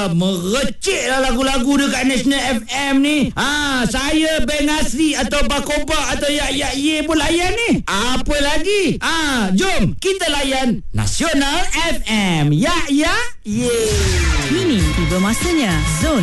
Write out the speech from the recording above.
merecik lah lagu-lagu dekat National FM ni. Saya Beng Asri atau Bakoba atau Yak Ye pun layan ni. Apa lagi? Jom kita layan Nasional FM. Yak Ye. Kini tiba masanya Zon